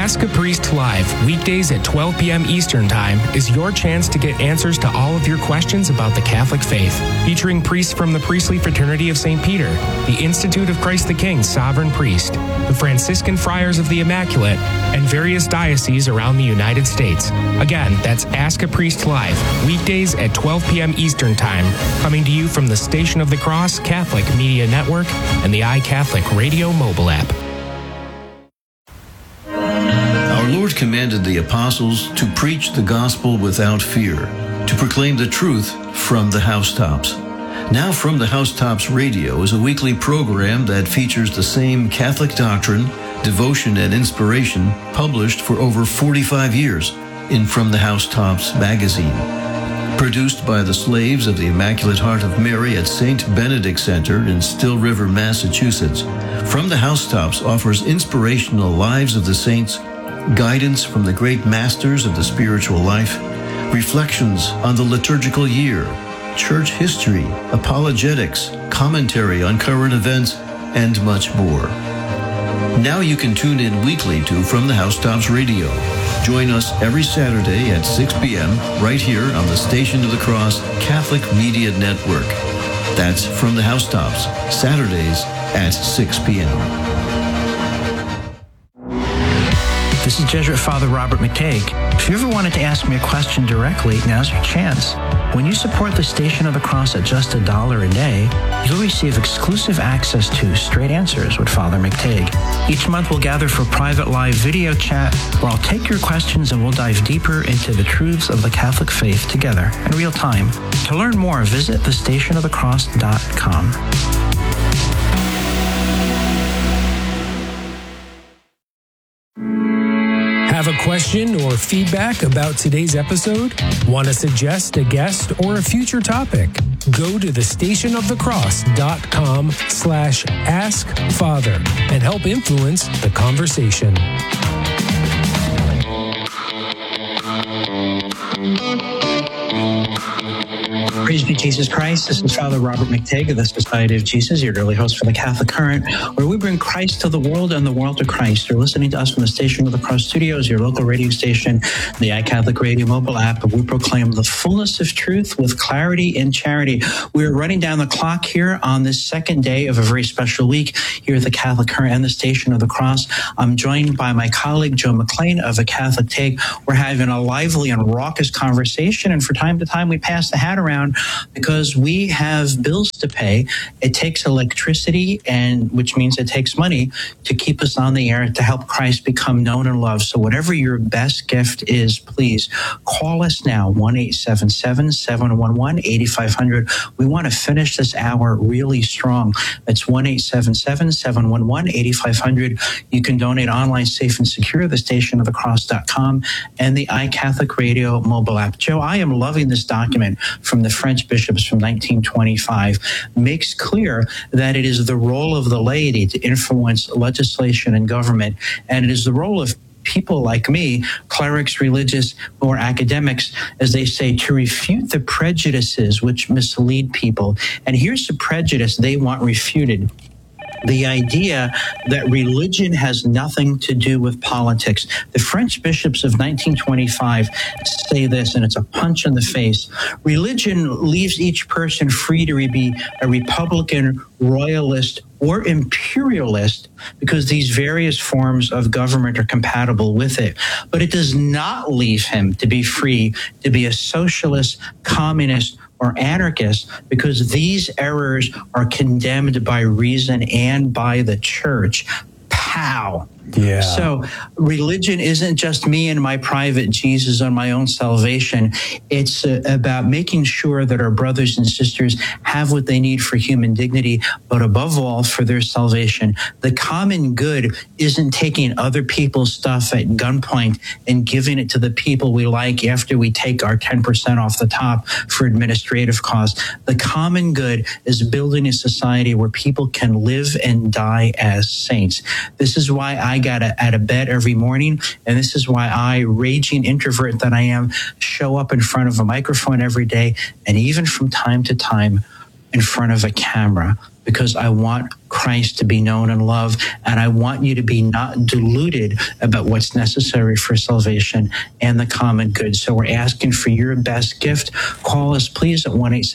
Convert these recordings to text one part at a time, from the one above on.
Ask a Priest Live, weekdays at 12 p.m. Eastern Time, is your chance to get answers to all of your questions about the Catholic faith. Featuring priests from the Priestly Fraternity of St. Peter, the Institute of Christ the King Sovereign Priest, the Franciscan Friars of the Immaculate, and various dioceses around the United States. Again, that's Ask a Priest Live, weekdays at 12 p.m. Eastern Time, coming to you from the Station of the Cross Catholic Media Network and the iCatholic Radio mobile app. Our Lord commanded the apostles to preach the gospel without fear, to proclaim the truth from the housetops. Now From the Housetops Radio is a weekly program that features the same Catholic doctrine, devotion, and inspiration published for over 45 years in From the Housetops magazine. Produced by the Slaves of the Immaculate Heart of Mary at St. Benedict Center in Still River, Massachusetts, From the Housetops offers inspirational lives of the saints, guidance from the great masters of the spiritual life, reflections on the liturgical year, church history, apologetics, commentary on current events, and much more. Now you can tune in weekly to From the Housetops Radio. Join us every Saturday at 6 p.m. right here on the Station of the Cross Catholic Media Network. That's From the Housetops, Saturdays at 6 p.m. This is Jesuit Father Robert McTague. If you ever wanted to ask me a question directly, now's your chance. When you support the Station of the Cross at just $1 a day, you'll receive exclusive access to Straight Answers with Father McTague. Each month we'll gather for private live video chat where I'll take your questions and we'll dive deeper into the truths of the Catholic faith together in real time. To learn more, visit thestationofthecross.com. Have a question or feedback about today's episode? Want to suggest a guest or a future topic? Go to thestationofthecross.com/askfather and help influence the conversation. Praise be Jesus Christ. This is Father Robert McTague of the Society of Jesus, your daily host for the Catholic Current, where we bring Christ to the world and the world to Christ. You're listening to us from the Station of the Cross Studios, your local radio station, the iCatholic Radio mobile app, and we proclaim the fullness of truth with clarity and charity. We're running down the clock here on this second day of a very special week here at the Catholic Current and the Station of the Cross. I'm joined by my colleague, Joe McLean of A Catholic Take. We're having a lively and raucous conversation, and for time to time we pass the hat around because we have bills to pay. It takes electricity, and which means it takes money to keep us on the air to help Christ become known and loved. So whatever your best gift is, please call us now, 1-877-711-8500. We want to finish this hour really strong. It's 1-877-711-8500. You can donate online, safe and secure, thestationofthecross.com and the iCatholic Radio mobile app. Joe, I am loving this document from the French bishops from 1925. Makes clear that it is the role of the laity to influence legislation and government, and it is the role of people like me, clerics, religious, or academics, as they say, to refute the prejudices which mislead people. And here's the prejudice they want refuted: the idea that religion has nothing to do with politics. The French bishops of 1925 say this, and it's a punch in the face. Religion leaves each person free to be a Republican, royalist, or imperialist, because these various forms of government are compatible with it. But it does not leave him to be free to be a socialist, communist, or anarchist, because these errors are condemned by reason and by the church. Pow! Yeah. So religion isn't just me and my private Jesus on my own salvation. It's about making sure that our brothers and sisters have what they need for human dignity, but above all, for their salvation. The common good isn't taking other people's stuff at gunpoint and giving it to the people we like after we take our 10% off the top for administrative costs. The common good is building a society where people can live and die as saints. This is why I got out of bed every morning, and this is why I, raging introvert that I am, show up in front of a microphone every day, and even from time to time in front of a camera, because I want Christ to be known and loved. And I want you to be not deluded about what's necessary for salvation and the common good. So we're asking for your best gift. Call us, please, at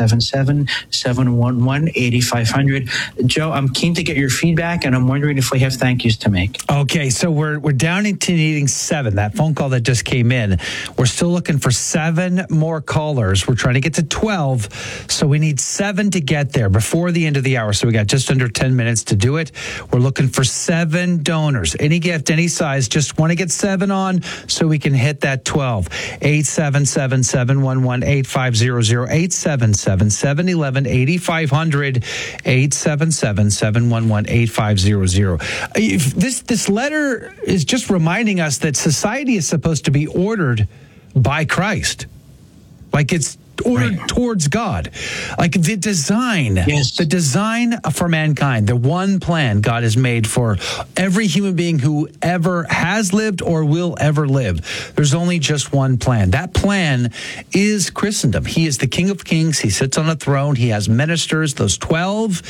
1-877-711-8500. Joe, I'm keen to get your feedback, and I'm wondering if we have thank yous to make. Okay, so we're down into needing 7. That phone call that just came in, we're still looking for 7 more callers. We're trying to get to 12, so we need 7 to get there before the end of the hour. So we got just under 10 minutes to do it. We're looking for 7 donors. Any gift, any size, just want to get 7 on so we can hit that 12. 877-711-8500, 877-711-8500, 877-711-8500. This letter is just reminding us that society is supposed to be ordered by Christ. Like it's ordered towards God. Like the design for mankind, the one plan God has made for every human being who ever has lived or will ever live. There's only just one plan. That plan is Christendom. He is the King of Kings. He sits on a throne. He has ministers, those 12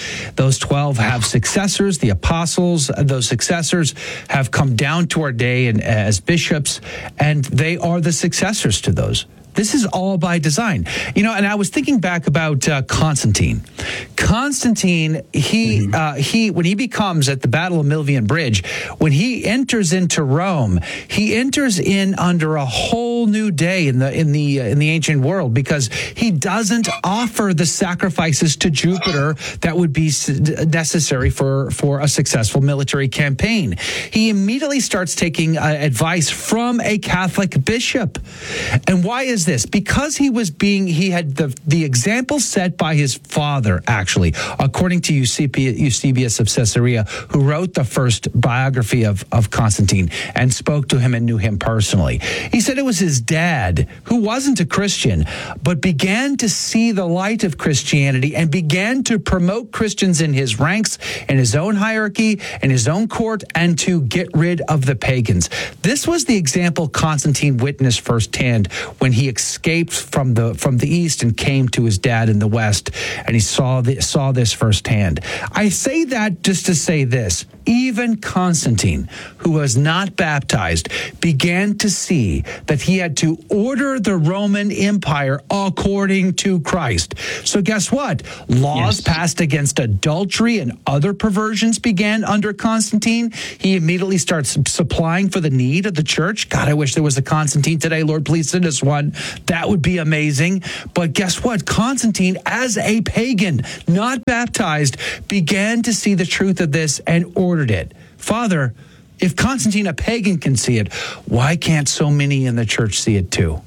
have successors, the apostles. Those successors have come down to our day and as bishops, and they are the successors to those. This is all by design. And I was thinking back about Constantine. Constantine, he when he becomes at the Battle of Milvian Bridge, when he enters into Rome, he enters in under a whole new day in the ancient world, because he doesn't offer the sacrifices to Jupiter that would be necessary for a successful military campaign. He immediately starts taking advice from a Catholic bishop. And why is this? Because he had the example set by his father, actually, according to Eusebius of Caesarea, who wrote the first biography of Constantine and spoke to him and knew him personally. He said it was his dad, who wasn't a Christian, but began to see the light of Christianity and began to promote Christians in his ranks, in his own hierarchy, in his own court, and to get rid of the pagans. This was the example Constantine witnessed firsthand when he escaped from the east and came to his dad in the west, and he saw this firsthand. I say that just to say this: even Constantine, who was not baptized, began to see that he had to order the Roman Empire according to Christ. So guess what? Laws passed against adultery and other perversions began under Constantine. He immediately starts supplying for the need of the church. God, I wish there was a Constantine today. Lord, please send us one. That would be amazing. But guess what? Constantine, as a pagan, not baptized, began to see the truth of this and ordered it. Father, if Constantine, a pagan, can see it, why can't so many in the church see it too?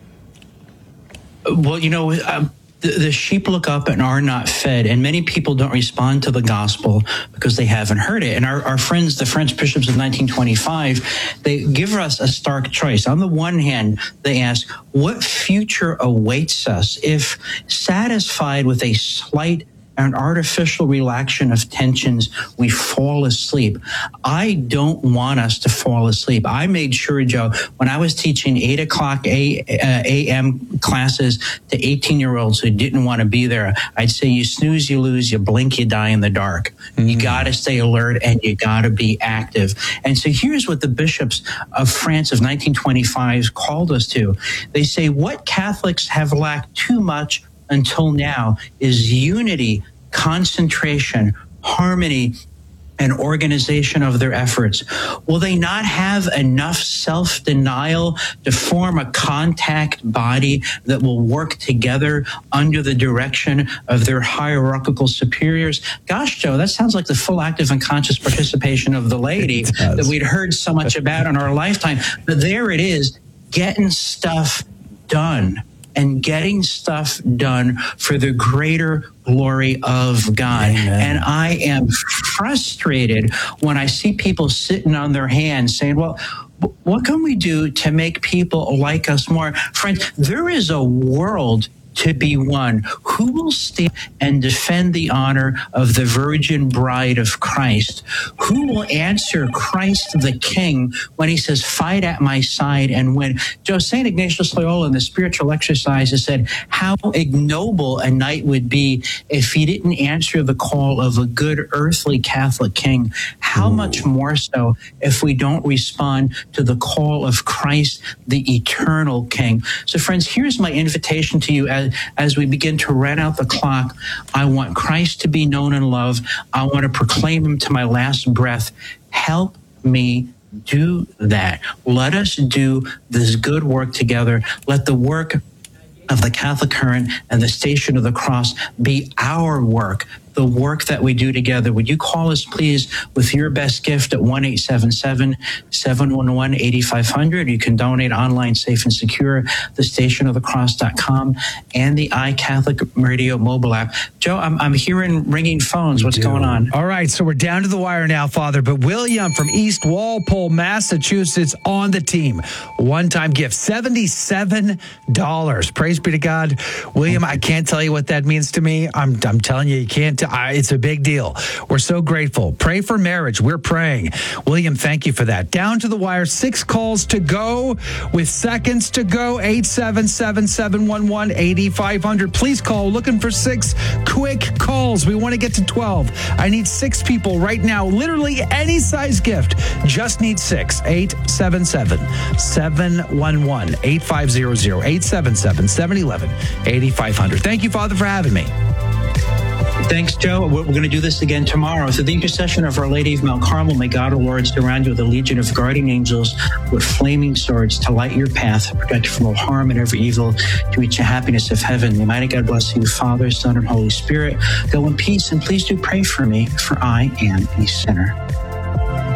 Well, the sheep look up and are not fed, and many people don't respond to the gospel because they haven't heard it. And our friends, the French bishops of 1925, they give us a stark choice. On the one hand, they ask, what future awaits us if, satisfied with a slight and artificial relaxation of tensions, we fall asleep? I don't want us to fall asleep. I made sure, Joe, when I was teaching 8 o'clock a.m. classes to 18-year-olds who didn't want to be there, I'd say, you snooze, you lose, you blink, you die in the dark. You got to stay alert and you got to be active. And so here's what the bishops of France of 1925 called us to. They say, what Catholics have lacked too much until now is unity, concentration, harmony, and organization of their efforts. Will they not have enough self-denial to form a contact body that will work together under the direction of their hierarchical superiors? Gosh, Joe, that sounds like the full, active, and conscious participation of the laity that we'd heard so much about in our lifetime. But there it is, getting stuff done. And getting stuff done for the greater glory of God. Amen. And I am frustrated when I see people sitting on their hands saying, well, what can we do to make people like us more? Friends, there is a world to be one? Who will stand and defend the honor of the virgin bride of Christ? Who will answer Christ the King when he says, fight at my side and win? St. Ignatius Loyola in the Spiritual Exercises said how ignoble a knight would be if he didn't answer the call of a good earthly Catholic king. How much more so if we don't respond to the call of Christ, the eternal King? So friends, here's my invitation to you as we begin to run out the clock. I want Christ to be known and loved. I want to proclaim him to my last breath. Help me do that. Let us do this good work together. Let the work of the Catholic Current and the Station of the Cross be our work, the work that we do together. Would you call us, please, with your best gift at 1-877-711-8500. You can donate online, safe and secure, thestationofthecross.com, and the iCatholic Radio mobile app. Joe, I'm hearing ringing phones. What's going on? All right, so we're down to the wire now, Father, but William from East Walpole, Massachusetts, on the team. One-time gift, $77. Praise be to God. William, I can't tell you what that means to me. I'm telling you, you can't. It's a big deal. We're so grateful. Pray for marriage. We're praying. William, thank you for that. Down to the wire, 6 calls to go with seconds to go. 877-711-8500. Please call. Looking for 6 quick calls. We want to get to 12. I need 6 people right now. Literally any size gift. Just need 6. 877-711-8500. 877-711-8500. Thank you, Father, for having me. Thanks, Joe. We're going to do this again tomorrow. Through the intercession of Our Lady of Mount Carmel, may God, our Lord, surround you with a legion of guardian angels with flaming swords to light your path, protect you from all harm and every evil, to reach the happiness of heaven. May mighty God bless you, Father, Son, and Holy Spirit. Go in peace, and please do pray for me, for I am a sinner.